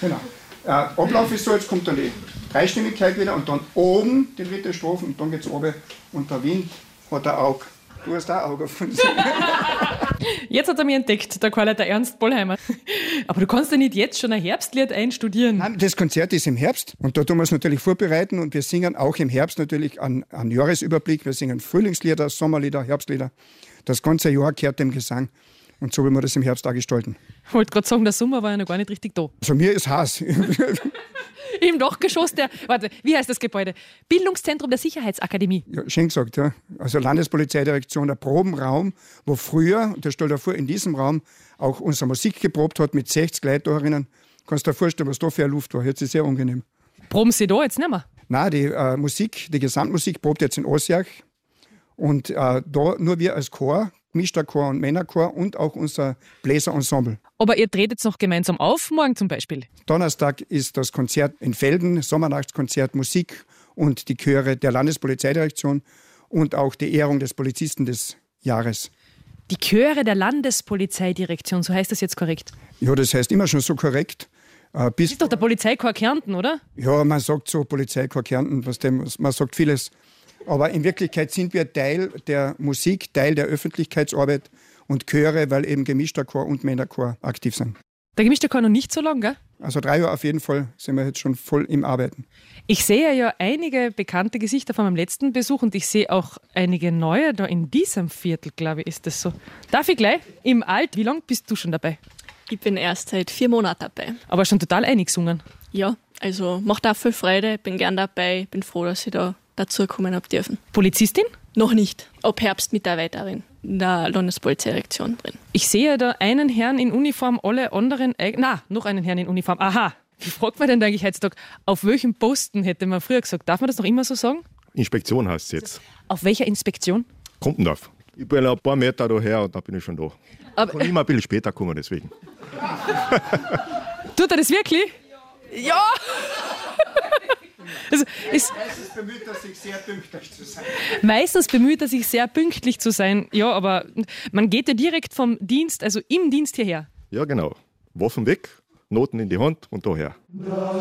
Genau. Ablauf ist so, jetzt kommt dann die Dreistimmigkeit wieder und dann oben die dritte Strophe und dann geht's runter und der Wind hat ein Auge. Du hast auch ein Auge auf uns. Jetzt hat er mich entdeckt, der Karl-Leiter Ernst Bollheimer. Aber du kannst ja nicht jetzt schon ein Herbstlied einstudieren. Nein, das Konzert ist im Herbst und da tun wir es natürlich vorbereiten und wir singen auch im Herbst natürlich einen Jahresüberblick. Wir singen Frühlingslieder, Sommerlieder, Herbstlieder. Das ganze Jahr gehört dem Gesang und so wollen wir das im Herbst auch gestalten. Ich wollte gerade sagen, der Sommer war ja noch gar nicht richtig da. Also mir ist heiß. Im Dachgeschoss wie heißt das Gebäude? Bildungszentrum der Sicherheitsakademie. Ja, schön gesagt, ja. Also Landespolizeidirektion, der Probenraum, wo früher, und das stellt dir vor, in diesem Raum auch unsere Musik geprobt hat mit 60 Leuten da drinnen. Kannst du dir vorstellen, was da für eine Luft war. Jetzt ist es sehr angenehm. Proben Sie da jetzt nicht mehr? Nein, die Gesamtmusik probt jetzt in Osjach. Und da nur wir als Chor, gemischter Chor und Männerchor und auch unser Bläserensemble. Aber ihr tretet jetzt noch gemeinsam auf, morgen zum Beispiel? Donnerstag ist das Konzert in Velden, Sommernachtskonzert, Musik und die Chöre der Landespolizeidirektion und auch die Ehrung des Polizisten des Jahres. Die Chöre der Landespolizeidirektion, so heißt das jetzt korrekt? Ja, das heißt immer schon so korrekt. Das ist doch der Polizeikorps Kärnten, oder? Ja, man sagt so Polizeikorps Kärnten, man sagt vieles. Aber in Wirklichkeit sind wir Teil der Musik, Teil der Öffentlichkeitsarbeit und Chöre, weil eben gemischter Chor und Männerchor aktiv sind. Der gemischte Chor noch nicht so lang, gell? Also 3 Jahre auf jeden Fall sind wir jetzt schon voll im Arbeiten. Ich sehe ja einige bekannte Gesichter von meinem letzten Besuch und ich sehe auch einige neue da in diesem Viertel, glaube ich, ist das so. Darf ich gleich? Im Alt, wie lange bist du schon dabei? Ich bin erst seit 4 Monaten dabei. Aber schon total eingesungen. Ja, also macht auch viel Freude, bin gern dabei, bin froh, dass ich da dazukommen habe dürfen. Polizistin? Noch nicht. Ab Herbst Mitarbeiterin in der Landespolizeidirektion drin. Ich sehe da einen Herrn in Uniform, alle anderen... noch einen Herrn in Uniform. Aha, wie fragt man denn da eigentlich heutzutage? Auf welchem Posten, hätte man früher gesagt? Darf man das noch immer so sagen? Inspektion heißt es jetzt. Auf welcher Inspektion? Kompendorf. Ich bin ein paar Meter daher und dann bin ich schon da. Aber kann immer ein bisschen später kommen, deswegen. Tut er das wirklich? Ja! Also, Meistens bemüht er sich sehr pünktlich zu sein. Meistens bemüht er sich sehr pünktlich zu sein. Ja, aber man geht ja direkt vom Dienst, also im Dienst hierher. Ja, genau. Waffen weg, Noten in die Hand und daher.